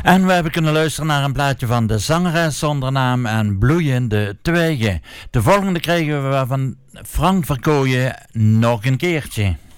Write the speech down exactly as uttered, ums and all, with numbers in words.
En we hebben kunnen luisteren naar een plaatje van de zangeres zonder naam en bloeiende twegen. De volgende kregen we van Frank Verkooyen nog een keertje.